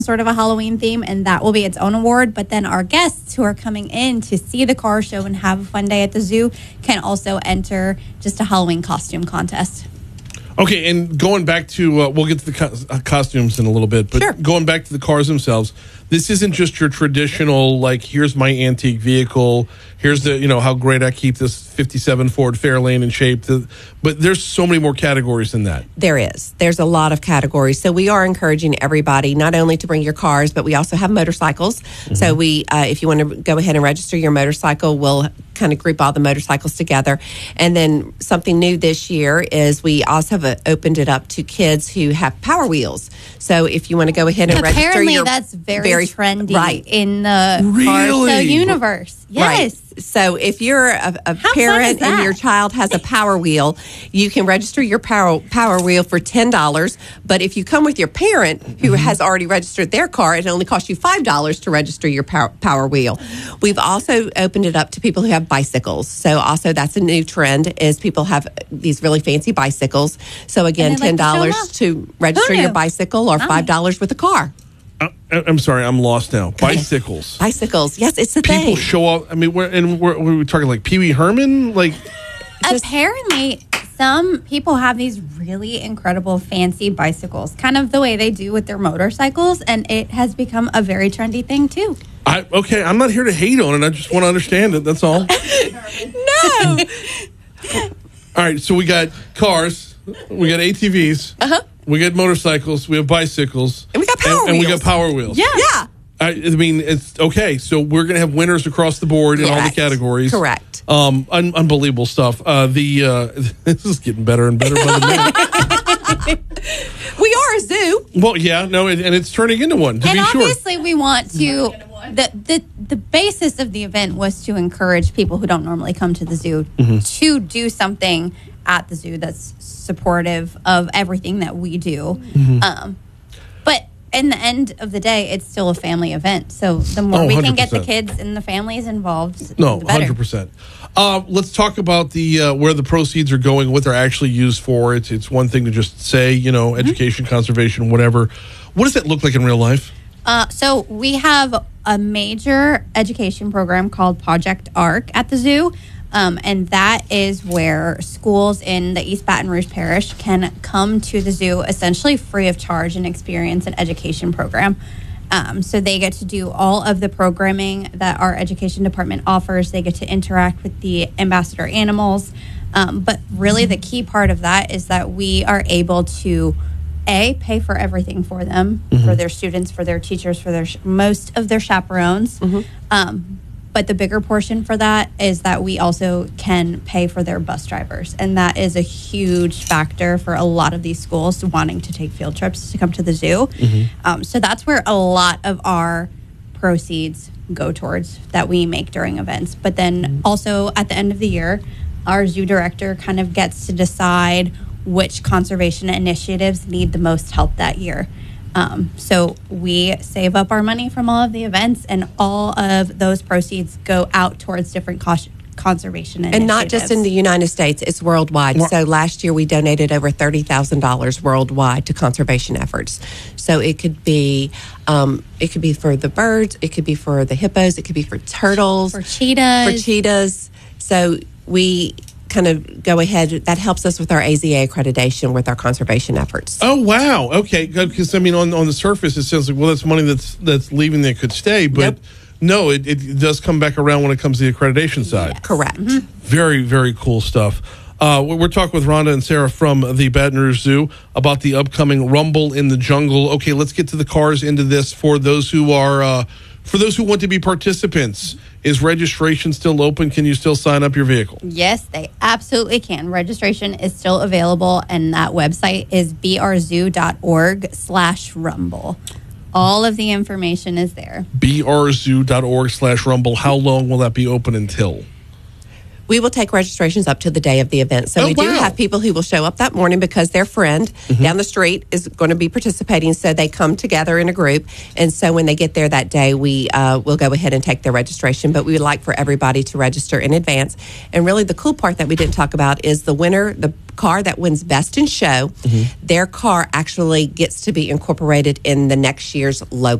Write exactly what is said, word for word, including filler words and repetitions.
sort of a Halloween theme, and that will be its own award. But then our guests who are coming in to see the car show and have a fun day at the zoo can also enter just a Halloween costume contest. Okay, and going back to, uh, we'll get to the co- uh, costumes in a little bit, but sure. Going back to the cars themselves, this isn't just your traditional, like, here's my antique vehicle, here's the, you know, how great I keep this fifty-seven Ford Fairlane in shape, the, but there's so many more categories than that. There is. There's a lot of categories. So we are encouraging everybody not only to bring your cars, but we also have motorcycles. Mm-hmm. So we, uh, if you want to go ahead and register your motorcycle, we'll kind of group all the motorcycles together. And then something new this year is we also have uh, opened it up to kids who have Power Wheels. So if you want to go ahead and Apparently register your... that's very, very trendy right. in the really? car show universe. Yes. Right. So if you're a, a parent and your child has a Power Wheel, you can register your Power Power Wheel for ten dollars. But if you come with your parent who has already registered their car, it only costs you five dollars to register your Power, power Wheel. We've also opened it up to people who have bicycles. So also that's a new trend is people have these really fancy bicycles. So again, ten dollars like to, to register your bicycle or five dollars with a car. Uh, I'm sorry, I'm lost now. Bicycles. Bicycles. Yes, it's a People thing. People show up. I mean, we're, and we're, we're talking like Pee Wee Herman? Like, apparently, some people have these really incredible fancy bicycles, kind of the way they do with their motorcycles, and it has become a very trendy thing, too. I, okay, I'm not here to hate on it. I just want to understand it. That's all. No. All right, so we got cars. We got A T Vs. Uh-huh. We got motorcycles. We have bicycles. And we got Power and, Wheels. And we got Power Wheels. Yeah. Yeah. I, I mean, it's okay. So we're going to have winners across the board in Correct. all the categories. Correct. Um, un- unbelievable stuff. Uh, the uh, this is getting better and better by the minute. We are a zoo. Well, yeah, no, and, and it's turning into one. To and be sure. obviously, we want to. The, the the basis of the event was to encourage people who don't normally come to the zoo mm-hmm. to do something at the zoo that's supportive of everything that we do. Mm-hmm. Um, but in the end of the day, it's still a family event. So the more Oh, we can one hundred percent. get the kids and the families involved, No, the one better. hundred percent. Uh, let's talk about the uh, where the proceeds are going, what they're actually used for. It's it's one thing to just say, you know, education, mm-hmm. conservation, whatever. What does that look like in real life? Uh, so we have a major education program called Project ARC at the zoo. Um, and that is where schools in the East Baton Rouge Parish can come to the zoo essentially free of charge and experience an education program. Um, so they get to do all of the programming that our education department offers. They get to interact with the ambassador animals. Um, but really the key part of that is that we are able to A, pay for everything for them, mm-hmm. for their students, for their teachers, for their sh- most of their chaperones. Mm-hmm. Um, but the bigger portion for that is that we also can pay for their bus drivers. And that is a huge factor for a lot of these schools wanting to take field trips to come to the zoo. Mm-hmm. Um, so that's where a lot of our proceeds go towards that we make during events. But then mm-hmm. also at the end of the year, our zoo director kind of gets to decide which conservation initiatives need the most help that year. Um, so we save up our money from all of the events, and all of those proceeds go out towards different cost- conservation initiatives. And not just in the United States, it's worldwide. Well, so last year we donated over thirty thousand dollars worldwide to conservation efforts. So it could be um, it could be for the birds, it could be for the hippos, it could be for turtles, for cheetahs. For cheetahs. So we kind of go ahead. That helps us with our A Z A accreditation with our conservation efforts. Oh, wow. Okay, good. Because, I mean, on, on the surface, it sounds like, well, that's money that's that's leaving that could stay. But, yep. no, it, it does come back around when it comes to the accreditation side. Yes. Correct. Mm-hmm. Very, very cool stuff. Uh, we're talking with Rhonda and Sarah from the Baton Rouge Zoo about the upcoming Rumble in the Jungle. Okay, let's get to the cars into this for those who are... Uh, For those who want to be participants, is registration still open? Can you still sign up your vehicle? Yes, they absolutely can. Registration is still available, and that website is brzoo.org slash rumble. All of the information is there. brzoo.org slash rumble. How long will that be open until? We will take registrations up to the day of the event. So Oh, we do wow. have people who will show up that morning because their friend Mm-hmm. down the street is going to be participating. So they come together in a group. And so when they get there that day, we uh, will go ahead and take their registration. But we would like for everybody to register in advance. And really the cool part that we didn't talk about is the winner, the car that wins Best in Show, Mm-hmm. their car actually gets to be incorporated in the next year's logo.